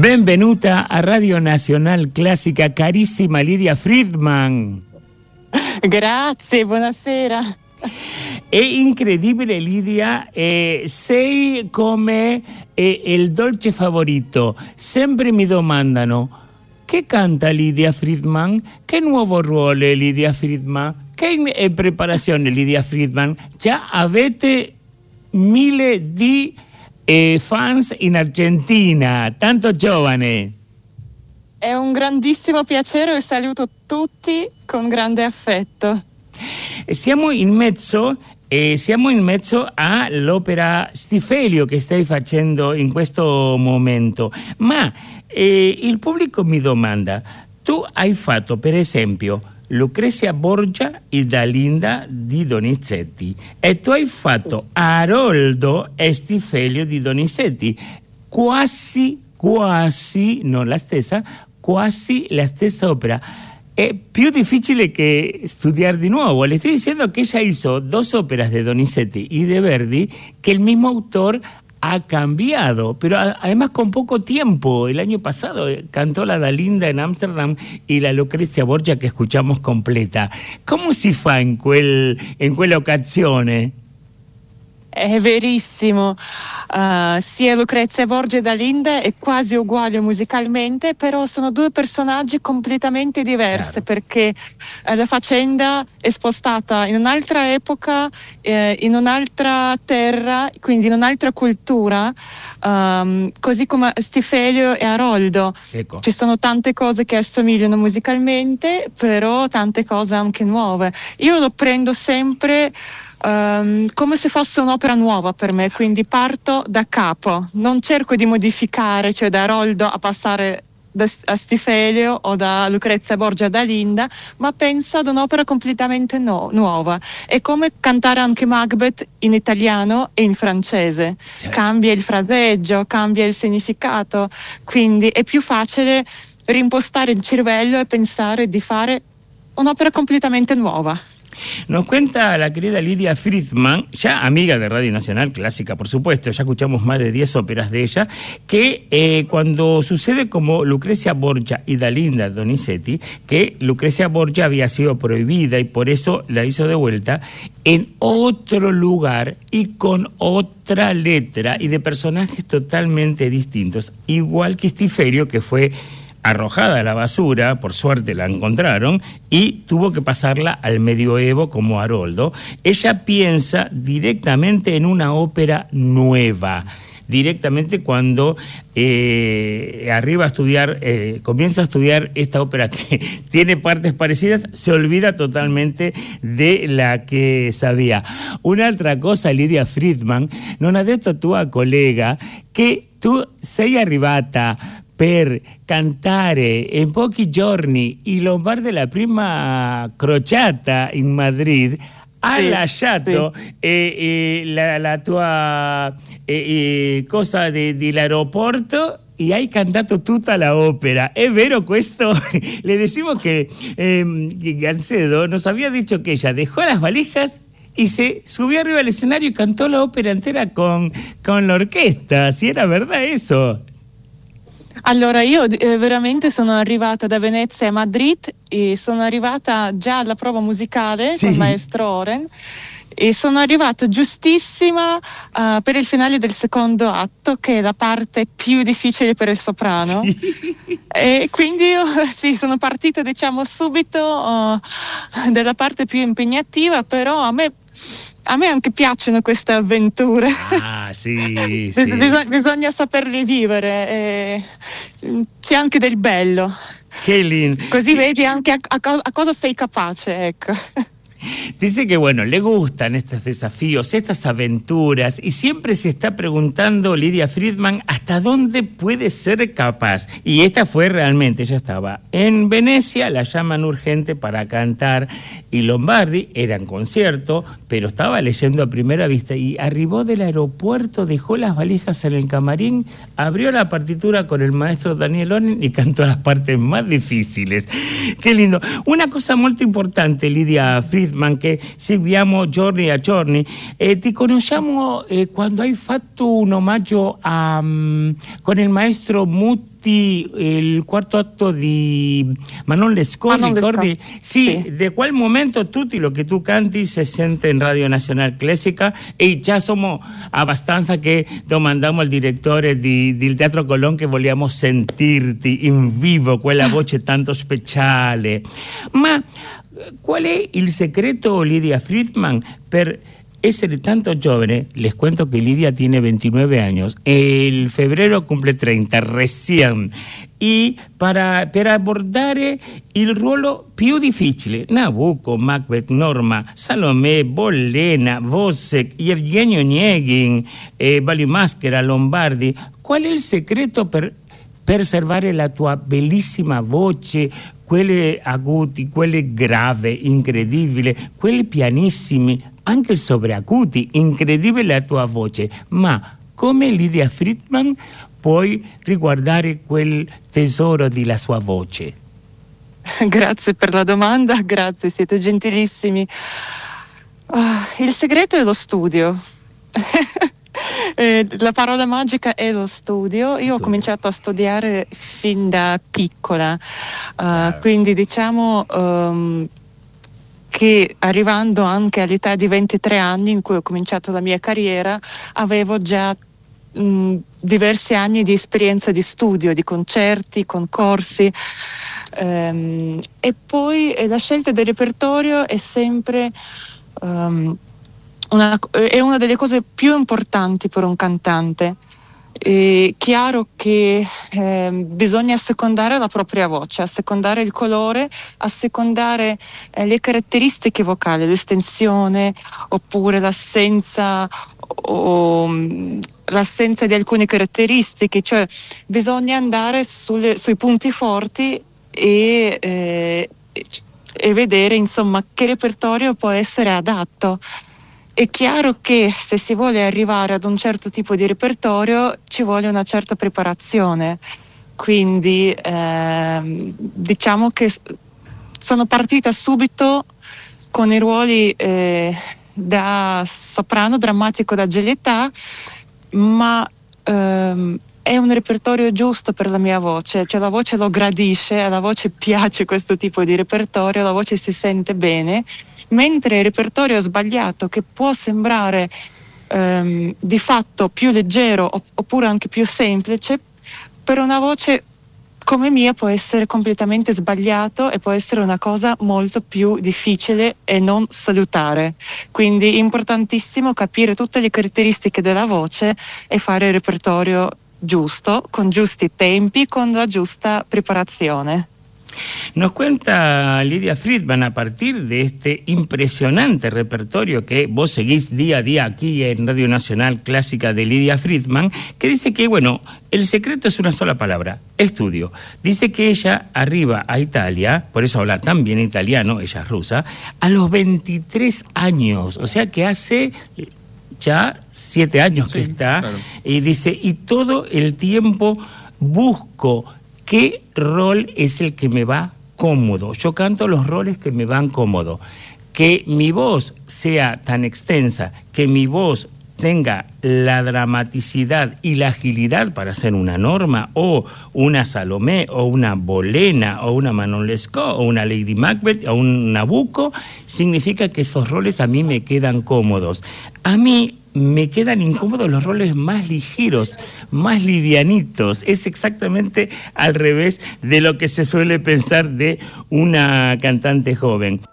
Benvenuta a Radio Nazionale Classica, carissima Lidia Friedman. Grazie, buonasera. È incredibile, Lidia, sei come il dolce favorito. Sempre mi domandano, che canta Lidia Friedman? Che nuovo ruolo è Lidia Friedman? Che preparazione Lidia Friedman? Già avete 1000 di fans in Argentina, tanto giovane. È un grandissimo piacere e saluto tutti con grande affetto. Siamo in mezzo all'opera Stifelio che stai facendo in questo momento, ma il pubblico mi domanda, tu hai fatto per esempio Lucrezia Borgia e Dalinda di Donizetti e tu hai fatto Aroldo e Stifelio di Donizetti, quasi, non la stessa, quasi la stessa opera. È più difficile che estudiar di nuovo. Le estoy diciendo que ella hizo 2 óperas de Donizetti y de Verdi que el mismo autor ha cambiado, pero además con poco tiempo. El año pasado cantó la Dalinda en Ámsterdam y la Lucrezia Borgia che escuchamos completa. Come si fa in quella occasione? È verissimo, sia Lucrezia Borgia e Dalinda è quasi uguale musicalmente, però sono 2 personaggi completamente diversi, perché la faccenda è spostata in un'altra epoca, in un'altra terra, quindi in un'altra cultura, così come Stifelio e Aroldo. Ecco. Ci sono tante cose che assomigliano musicalmente, però tante cose anche nuove. Io lo prendo sempre come se fosse un'opera nuova per me, quindi parto da capo, non cerco di modificare, cioè da Aroldo a passare a Stifelio o da Lucrezia Borgia a Dalinda, ma penso ad un'opera completamente nuova. È come cantare anche Macbeth in italiano e in francese, sì. Cambia il fraseggio, cambia il significato, quindi è più facile rimpostare il cervello e pensare di fare un'opera completamente nuova. Nos cuenta la querida Lidia Friedman, ya amiga de Radio Nacional Clásica, por supuesto, ya escuchamos más de 10 óperas de ella, que cuando sucede como Lucrezia Borgia y Dalinda Donizetti, que Lucrezia Borgia había sido prohibida y por eso la hizo de vuelta, en otro lugar y con otra letra y de personajes totalmente distintos, igual que Stifelio, que fue arrojada a la basura, por suerte la encontraron, y tuvo que pasarla al medioevo como Aroldo. Ella piensa directamente en una ópera nueva, directamente cuando arriba a estudiar, comienza a estudiar esta ópera que tiene partes parecidas, se olvida totalmente de la che sabía. Un'altra cosa, Lidia Friedman, non ha detto tua collega che tu sei arrivata per cantare in pochi giorni i Lombardi della prima crociata in Madrid. Ha lasciato la tua cosa dell'aeroporto y hai cantato tutta la ópera. ¿Es vero questo? Le decimos que Gancedo nos había dicho que ella dejó las valijas y se subió arriba al escenario y cantó la ópera entera con la orquesta. ¿Si era verdad eso? Allora io veramente sono arrivata da Venezia a Madrid e sono arrivata già alla prova musicale con il maestro Oren e sono arrivata giustissima per il finale del secondo atto, che è la parte più difficile per il soprano. E quindi io sono partita diciamo subito della parte più impegnativa, però a me anche piacciono queste avventure. Sì. Bisogna saperli vivere, c'è anche del bello. Che lindo. Così vedi anche a cosa sei capace, ecco. Dice que, bueno, le gustan estos desafíos, estas aventuras, y siempre se está preguntando Lidia Friedman hasta dónde puede ser capaz. Y esta fue realmente, ella estaba en Venecia, la llaman urgente para cantar, y Lombardi era en concierto, pero estaba leyendo a primera vista, y arribó del aeropuerto, dejó las valijas en el camarín, abrió la partitura con el maestro Daniel Oren y cantó las partes más difíciles. Qué lindo. Una cosa muy importante, Lidia Friedman, Friedman, che seguiamo giorni a giorni. Ti conosciamo quando hai fatto un omaggio con il maestro Muti, il quarto atto di Manon Lescaut, ricordi? Sì, sì. da quel momento tutto lo che tu canti si sente in Radio Nazionale Classica e già siamo abbastanza che domandiamo al direttore del Teatro Colón che vogliamo sentirti in vivo, quella voce tanto speciale. Ma qual è il segreto, Lidia Friedman, per essere tanto giovane? Les cuento que Lidia tiene 29 años, el febrero cumple 30, recién, y per abordare il ruolo più difficile, Nabucco, Macbeth, Norma, Salomé, Bolena, Wozzeck, Evgenio Onegin, Bali Maschera, Lombardi, qual è il segreto per preservare la tua bellissima voce, quelle acuti, quelle grave, incredibile, quelli pianissimi, anche il sobreacuti, incredibile la tua voce, ma come Lidia Friedman puoi riguardare quel tesoro della sua voce? Grazie per la domanda, grazie, siete gentilissimi. Il segreto è lo studio. La parola magica è lo studio. Io ho cominciato a studiare fin da piccola, quindi diciamo che arrivando anche all'età di 23 anni in cui ho cominciato la mia carriera, avevo già diversi anni di esperienza di studio, di concerti, concorsi, e poi la scelta del repertorio è sempre è una delle cose più importanti per un cantante. È chiaro che bisogna assecondare la propria voce, assecondare il colore, assecondare le caratteristiche vocali, l'estensione oppure l'assenza di alcune caratteristiche, cioè bisogna andare sui punti forti e vedere insomma che repertorio può essere adatto. È chiaro che se si vuole arrivare ad un certo tipo di repertorio ci vuole una certa preparazione, quindi diciamo che sono partita subito con i ruoli da soprano drammatico d'agile età, ma è un repertorio giusto per la mia voce, cioè la voce lo gradisce, alla voce piace questo tipo di repertorio, la voce si sente bene, mentre il repertorio sbagliato che può sembrare di fatto più leggero oppure anche più semplice, per una voce come mia può essere completamente sbagliato e può essere una cosa molto più difficile e non salutare. Quindi è importantissimo capire tutte le caratteristiche della voce e fare il repertorio giusto, con giusti tempi, con la giusta preparazione. Nos cuenta Lidia Friedman, a partir de este impresionante repertorio que vos seguís día a día aquí en Radio Nacional Clásica de Lidia Friedman, que dice que, bueno, el secreto es una sola palabra, estudio. Dice que ella arriba a Italia, por eso habla tan bien italiano, ella es rusa, a los 23 años, o sea que hace ya 7 años que está, claro. Y dice, y todo el tiempo busco qué rol es el que me va cómodo. Yo canto los roles que me van cómodo. Que mi voz sea tan extensa, que mi voz tenga la dramaticidad y la agilidad para ser una Norma, o una Salomé, o una Bolena, o una Manon Lescaut, o una Lady Macbeth, o un Nabucco, significa que esos roles a mí me quedan cómodos. A mí me quedan incómodos los roles más ligeros, más livianitos. Es exactamente al revés de lo que se suele pensar de una cantante joven.